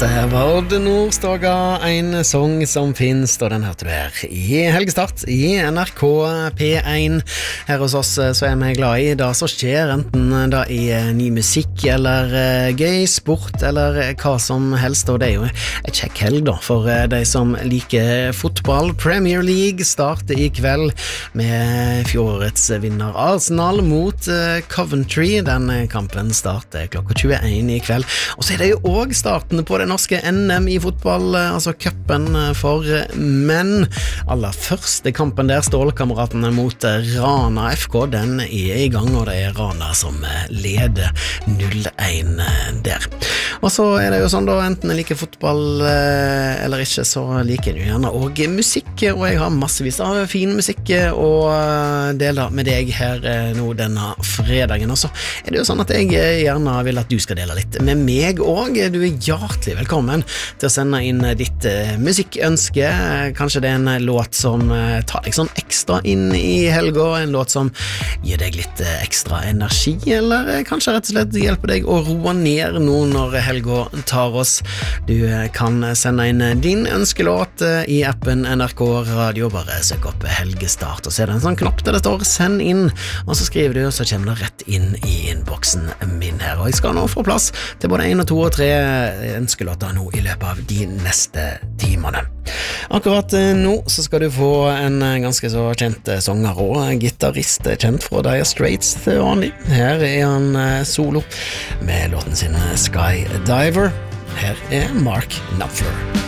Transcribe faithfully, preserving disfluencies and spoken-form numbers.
Dette var Odd Nordstoga, en sang som finnes, og den hørte du her i Helgestart i N R K P én. Her hos oss så er vi glad i det som skjer, enten da i ny musikk eller gøy sport eller hva som helst, og det er jo et kjekk helg da for de som liker fotball. Premier League starter i kveld med fjorårets vinner Arsenal mot Coventry. Den kampen starter klokka tjueen i kveld, og så er det jo også starten på det norske N M i fotball, altså cupen for menn. Aller første kampen der, Stålkameratene mot Rana F K, den er i gang, og det er Rana som leder null én der. Og så er det jo sånn da, enten jeg liker fotball eller ikke, så liker jeg jo gjerne og musikk, og jeg har massevis av fin musikk å dele med deg her nå denne fredagen. Og så er det jo sånn at jeg gjerne vil at du skal dele litt med meg også. Du er hjertelig velkommen til å sende inn ditt uh, musikkønske. Kanskje det er en låt som uh, tar deg sånn ekstra inn i helga, en låt som gir deg litt uh, ekstra energi, eller uh, kanskje rett og slett hjelper deg å roe ned nå når helga tar oss. Du uh, kan sende inn din ønskelåt uh, i appen N R K Radio, bare søk opp Helgestart, og så er det en sånn knapp der det står send inn, og så skriver du, og så kommer det rett inn i innboksen min her, og jeg skal nå få plass til både en og to og tre ønskelåter nå i løpet av de neste timene. Akkurat nå så skal du få en ganske så kjent sanger og gitarist, kjent fra Dire Straits til vanlig. Her er han solo med låten sin Skydiver. Her er Mark Knopfler.